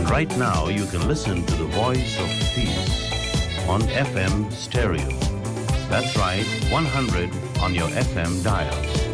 And right now you can listen to the voice of peace on FM stereo. That's right, 100 on your FM dial.